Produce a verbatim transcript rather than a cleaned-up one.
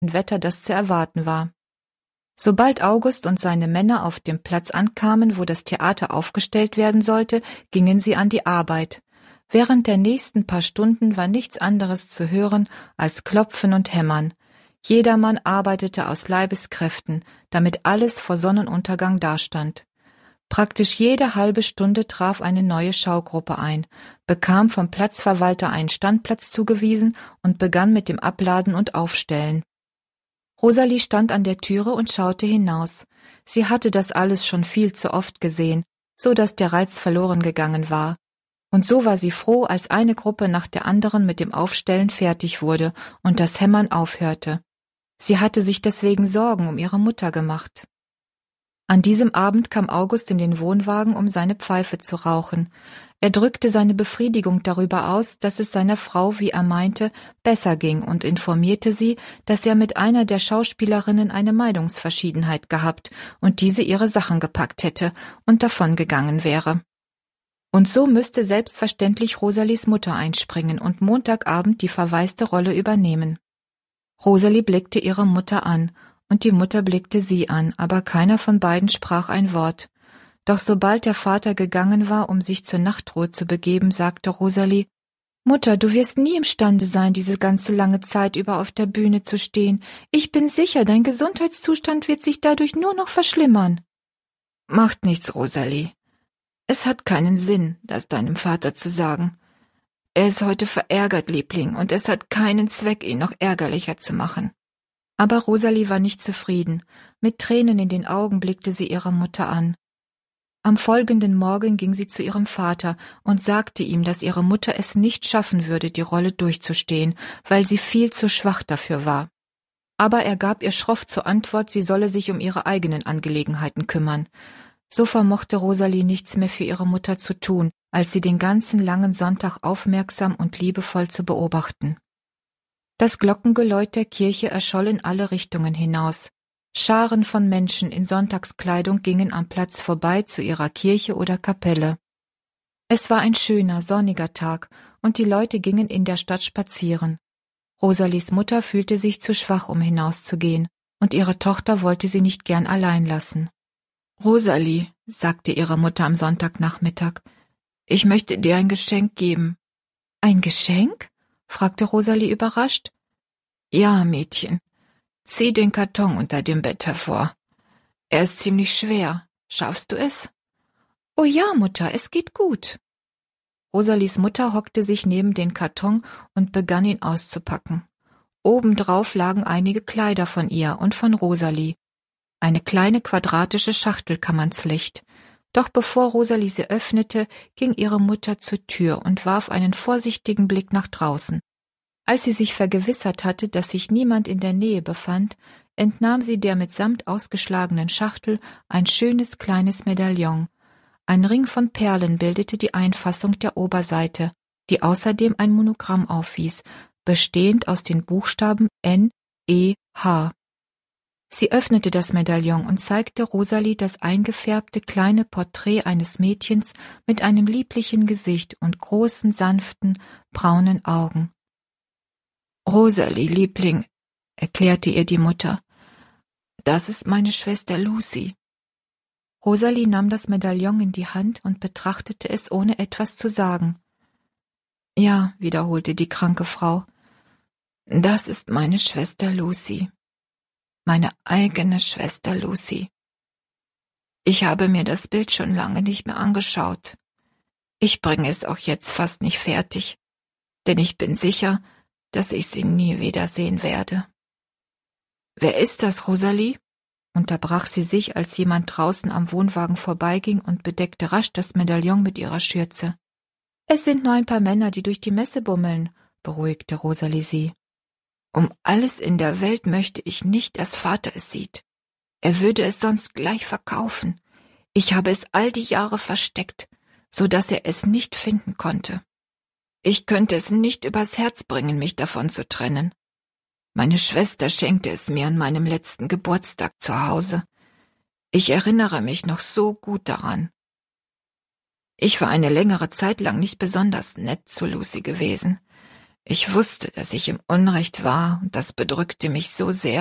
Wetter, das zu erwarten war. Sobald August und seine Männer auf dem Platz ankamen, wo das Theater aufgestellt werden sollte, gingen sie an die Arbeit. Während der nächsten paar Stunden war nichts anderes zu hören als Klopfen und Hämmern. Jedermann arbeitete aus Leibeskräften, damit alles vor Sonnenuntergang dastand. Praktisch jede halbe Stunde traf eine neue Schaugruppe ein, bekam vom Platzverwalter einen Standplatz zugewiesen und begann mit dem Abladen und Aufstellen. Rosalie stand an der Türe und schaute hinaus. Sie hatte das alles schon viel zu oft gesehen, so dass der Reiz verloren gegangen war. Und so war sie froh, als eine Gruppe nach der anderen mit dem Aufstellen fertig wurde und das Hämmern aufhörte. Sie hatte sich deswegen Sorgen um ihre Mutter gemacht. An diesem Abend kam August in den Wohnwagen, um seine Pfeife zu rauchen. Er drückte seine Befriedigung darüber aus, dass es seiner Frau, wie er meinte, besser ging und informierte sie, dass er mit einer der Schauspielerinnen eine Meinungsverschiedenheit gehabt und diese ihre Sachen gepackt hätte und davongegangen wäre. Und so müsste selbstverständlich Rosalies Mutter einspringen und Montagabend die verwaiste Rolle übernehmen. Rosalie blickte ihre Mutter an, und die Mutter blickte sie an, aber keiner von beiden sprach ein Wort. Doch sobald der Vater gegangen war, um sich zur Nachtruhe zu begeben, sagte Rosalie: »Mutter, du wirst nie imstande sein, diese ganze lange Zeit über auf der Bühne zu stehen. Ich bin sicher, dein Gesundheitszustand wird sich dadurch nur noch verschlimmern.« »Macht nichts, Rosalie. Es hat keinen Sinn, das deinem Vater zu sagen. Er ist heute verärgert, Liebling, und es hat keinen Zweck, ihn noch ärgerlicher zu machen.« Aber Rosalie war nicht zufrieden. Mit Tränen in den Augen blickte sie ihre Mutter an. Am folgenden Morgen ging sie zu ihrem Vater und sagte ihm, dass ihre Mutter es nicht schaffen würde, die Rolle durchzustehen, weil sie viel zu schwach dafür war. Aber er gab ihr schroff zur Antwort, sie solle sich um ihre eigenen Angelegenheiten kümmern. So vermochte Rosalie nichts mehr für ihre Mutter zu tun, als sie den ganzen langen Sonntag aufmerksam und liebevoll zu beobachten. Das Glockengeläut der Kirche erscholl in alle Richtungen hinaus. Scharen von Menschen in Sonntagskleidung gingen am Platz vorbei zu ihrer Kirche oder Kapelle. Es war ein schöner, sonniger Tag, und die Leute gingen in der Stadt spazieren. Rosalies Mutter fühlte sich zu schwach, um hinauszugehen, und ihre Tochter wollte sie nicht gern allein lassen. »Rosalie«, sagte ihre Mutter am Sonntagnachmittag, »ich möchte dir ein Geschenk geben.« »Ein Geschenk?« fragte Rosalie überrascht. »Ja, Mädchen. Zieh den Karton unter dem Bett hervor. Er ist ziemlich schwer. Schaffst du es?« »Oh ja, Mutter, es geht gut.« Rosalies Mutter hockte sich neben den Karton und begann ihn auszupacken. Obendrauf lagen einige Kleider von ihr und von Rosalie. Eine kleine quadratische Schachtel kam ans Licht. Doch bevor Rosalie sie öffnete, ging ihre Mutter zur Tür und warf einen vorsichtigen Blick nach draußen. Als sie sich vergewissert hatte, dass sich niemand in der Nähe befand, entnahm sie der mit Samt ausgeschlagenen Schachtel ein schönes kleines Medaillon. Ein Ring von Perlen bildete die Einfassung der Oberseite, die außerdem ein Monogramm aufwies, bestehend aus den Buchstaben N E H. Sie öffnete das Medaillon und zeigte Rosalie das eingefärbte kleine Porträt eines Mädchens mit einem lieblichen Gesicht und großen, sanften, braunen Augen. »Rosalie, Liebling«, erklärte ihr die Mutter, »das ist meine Schwester Lucy.« Rosalie nahm das Medaillon in die Hand und betrachtete es, ohne etwas zu sagen. »Ja«, wiederholte die kranke Frau, »das ist meine Schwester Lucy. Meine eigene Schwester Lucy. Ich habe mir das Bild schon lange nicht mehr angeschaut. Ich bringe es auch jetzt fast nicht fertig, denn ich bin sicher, dass ich sie nie wiedersehen werde.« »Wer ist das, Rosalie?« unterbrach sie sich, als jemand draußen am Wohnwagen vorbeiging und bedeckte rasch das Medaillon mit ihrer Schürze. »Es sind nur ein paar Männer, die durch die Messe bummeln«, beruhigte Rosalie sie. »Um alles in der Welt möchte ich nicht, dass Vater es sieht. Er würde es sonst gleich verkaufen. Ich habe es all die Jahre versteckt, so dass er es nicht finden konnte. Ich könnte es nicht übers Herz bringen, mich davon zu trennen. Meine Schwester schenkte es mir an meinem letzten Geburtstag zu Hause. Ich erinnere mich noch so gut daran. Ich war eine längere Zeit lang nicht besonders nett zu Lucy gewesen. Ich wusste, dass ich im Unrecht war, und das bedrückte mich so sehr.